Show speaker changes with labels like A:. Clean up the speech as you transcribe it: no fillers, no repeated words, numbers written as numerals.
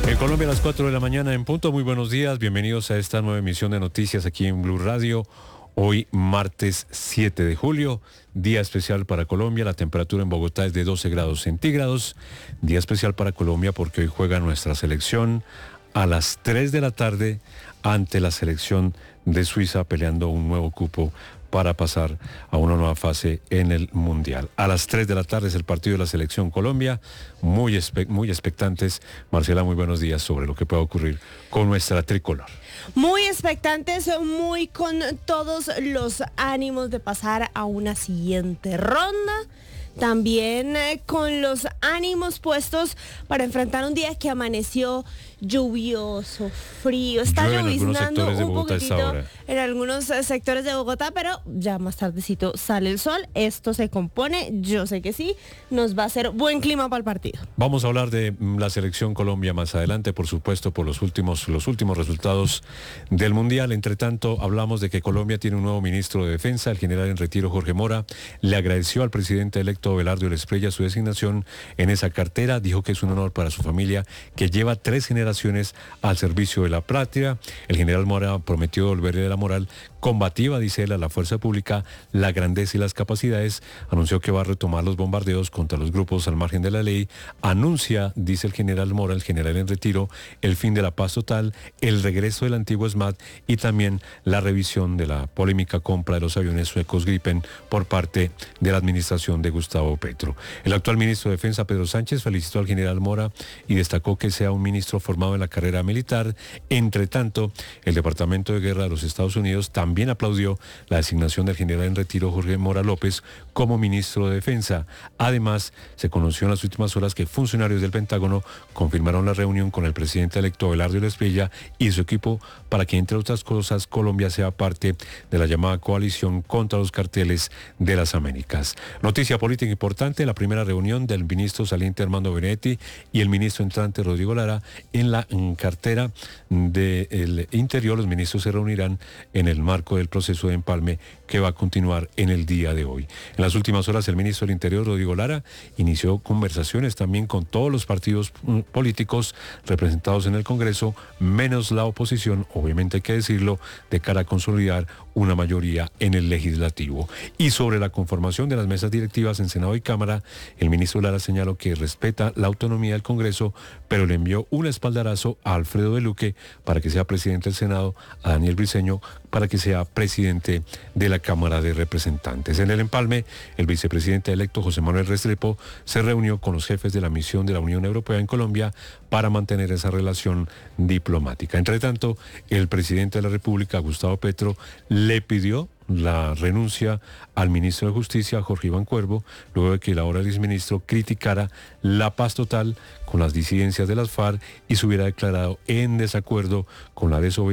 A: En Colombia a las 4 de la mañana en punto. Muy buenos días, bienvenidos a esta nueva emisión de noticias aquí en Blue Radio. Hoy martes 7 de julio, día especial para Colombia. La temperatura en Bogotá es de 12 grados centígrados. Día especial para Colombia porque hoy juega nuestra selección a las 3 de la tarde ante la selección de Suiza, peleando un nuevo cupo para pasar a una nueva fase en el Mundial. A las 3 de la tarde es el partido de la Selección Colombia, muy expectantes. Marcela, muy buenos días sobre lo que pueda ocurrir con nuestra tricolor.
B: Muy expectantes, muy con todos los ánimos de pasar a una siguiente ronda. También con los ánimos puestos para enfrentar un día que amaneció lluvioso, frío. Está lloviznando un poquitito en algunos sectores de Bogotá, pero ya más tardecito sale el sol. Esto se compone, yo sé que sí, nos va a hacer buen clima para el partido.
A: Vamos a hablar de la Selección Colombia más adelante, por supuesto, por los últimos resultados del Mundial. Entre tanto, hablamos de que Colombia tiene un nuevo ministro de Defensa, el general en retiro Jorge Mora. Le agradeció al presidente electo Belardo Espriella su designación en esa cartera. Dijo que es un honor para su familia, que lleva 3 generaciones al servicio de la patria. El general Mora prometió devolverle la moral combativa, dice él, a la fuerza pública, la grandeza y las capacidades. Anunció que va a retomar los bombardeos contra los grupos al margen de la ley. Anuncia, dice el general Mora, el general en retiro, el fin de la paz total, el regreso del antiguo SMAT y también la revisión de la polémica compra de los aviones suecos Gripen por parte de la administración de Gustavo Petro. El actual ministro de Defensa, Pedro Sánchez, felicitó al general Mora y destacó que sea un ministro formado en la carrera militar. Entre tanto, el Departamento de Guerra de los Estados Unidos también aplaudió la designación del general en retiro Jorge Mora López como ministro de Defensa. Además, se conoció en las últimas horas que funcionarios del Pentágono confirmaron la reunión con el presidente electo Belardo Espriella y su equipo para que, entre otras cosas, Colombia sea parte de la llamada coalición contra los carteles de las Américas. Noticia política importante: la primera reunión del ministro saliente Armando Benedetti y el ministro entrante Rodrigo Lara en la cartera del Interior. Los ministros se reunirán en el marco del proceso de empalme que va a continuar en el día de hoy. En las últimas horas, el ministro del Interior, Rodrigo Lara, inició conversaciones también con todos los partidos políticos representados en el Congreso, menos la oposición, obviamente hay que decirlo, de cara a consolidar una mayoría en el legislativo. Y sobre la conformación de las mesas directivas en Senado y Cámara, el ministro Lara señaló que respeta la autonomía del Congreso, pero le envió un espaldarazo a Alfredo de Luque para que sea presidente del Senado, a Daniel Briceño para que sea presidente de la Cámara de Representantes. En el empalme, el vicepresidente electo José Manuel Restrepo se reunió con los jefes de la misión de la Unión Europea en Colombia para mantener esa relación diplomática. Entre tanto, el presidente de la República, Gustavo Petro, le pidió la renuncia al ministro de Justicia, Jorge Iván Cuervo, luego de que el ahora exministro criticara la paz total con las disidencias de las FARC y se hubiera declarado en desacuerdo con la desobediencia